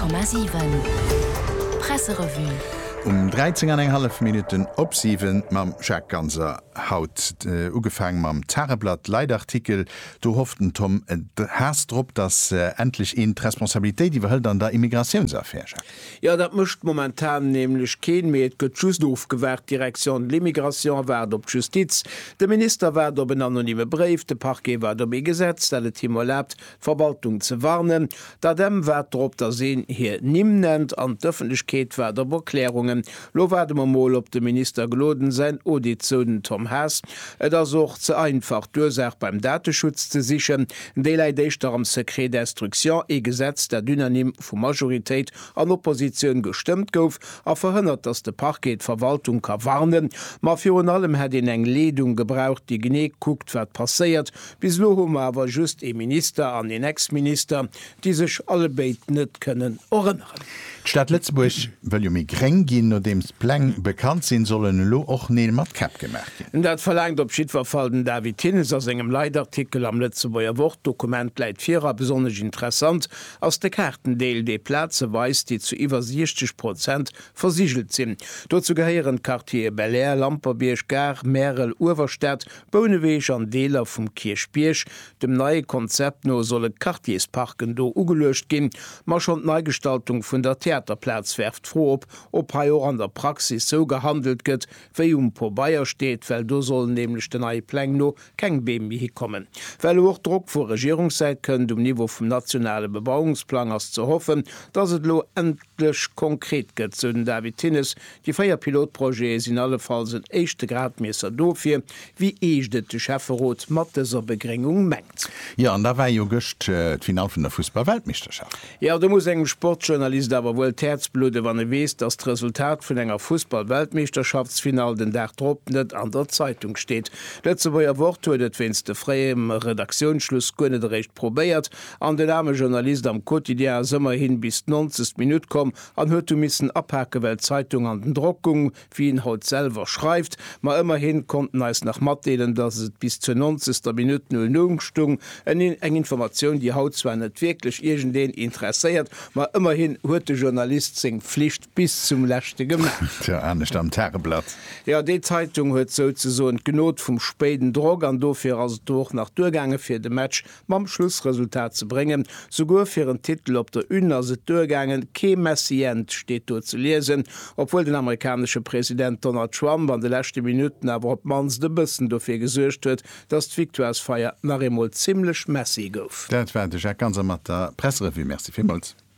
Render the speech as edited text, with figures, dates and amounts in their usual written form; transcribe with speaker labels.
Speaker 1: 100,7 Presserevue.
Speaker 2: 13,5 Minuten op 7 mam Jack Ganser haut ugefang mam Terreblatt Leidartikel. Du hofften Tom Herstrop, dass endlich in Responsabilité die verhält an der Immigrationsaffäre.
Speaker 3: Ja, dat mischt momentan nämlich kein mit Geschusdoof gewährt Direktion l'Immigration werd op Justiz. Der Minister werd op een anonyme Brief, de Parquet werd op gesetzt, alle Team erlaubt, Verwaltung zu warnen. Da dem werd op der Seen hier nimm nennt an d'Öffentlichkeit werd op Erklärungen. Lo werden wir mal op de Minister geloden sein Auditionen Tom Haas. Da sucht ze einfach Ursache beim Datenschutz zu sichern. Deleidecht am Sekret d'Instruction Gesetz der Dynanim vu Majorität an Opposition gestimmt gouf, a verhindert, dass de Parquet Verwaltung kann warnen. Ma für allem hat in eng Ledung gebraucht, die gene guckt wat passiert. Bis lo aber just e Minister an den Ex-Minister, die sich alle beit net können erinnern.
Speaker 2: Stadt Lützburg will mi greng gin no dems Plan bekannt sinn sollen lo och ne mat Kap gemerk.
Speaker 3: Dat verlangt op Schiedverfallen David Hinnes aus engem Leidartikel am Lützeburger Wortdokument leit 4 besonders interessant aus de Kartendeel de Plätze weist, die zu iwwer 60% versiegelt sinn. Dazu geheieren Quartier Bel Air, Lamperbierg, Gar, Merel, Uwerstadt, Boneweeg an Deler vum Kirchbierg. Dem neue Konzept no solle Quartiersparken do ugelöscht gin, mar schon Neugestaltung vun der Theaterplatz werft froh ob an der Praxis so gehandelt gëtt, wie po Bayer steht, weil du soll nämlich den neue Plan no kein BMI kommen. Weil auch Druck vor Regierungszeit können Niveau vom nationale Bebauungsplan aus zu hoffen, dass es lo endlich konkret geht. So David Hinnes, die Feierpilotprojekte sind alle Fall sind echte Gradmesser dofir, wie de Schäferrot mat dieser Begringung mengt.
Speaker 2: Ja, und da war jo gest Final von der Fußball-Weltmeisterschaft.
Speaker 3: Ja, du musst engem Sportjournalist aber wohl Herzblude, wann wees, das Resultat von enger Fußball-Weltmeisterschaftsfinal den Dach trop net an der Zeitung steht. Letzte woer Wort huet wenns de freiem Redaktionsschluss gonnet recht probéiert, an den arme Journalist am Quotidien sommer hin bis 90 Minuten kom, an huet du missen abhake Weltzeitung an den Druckung, wie ihn haut selber schreibt, ma immerhin konnten als nach Matdeelen, dass es bis zu 90. Minuten 0 stung, eng Information, die haut zwar net wirklich irgend den interessiert, ma immerhin huet de Journalist seg Pflicht bis zum Lächte gemacht.
Speaker 2: Am Terreblatt.
Speaker 3: Ja, die Zeitung huet so genot vum späten Drog an dofir as durch nach Durchgange fir de Match mam Schlussresultat zu bringen. Sogur fir een Titel op der Ünner se Durchgangen ke Messient steht dort zu lesen, obwohl den amerikanische Präsident Donald Trump an de letzte Minuten aber op mans de Bëssen dofir gesuercht huet, dat d'Victoirsfeier nach emol ziemlich messy gouf.
Speaker 2: Dat war de ganz mat der Presserevue. Merci vielmals.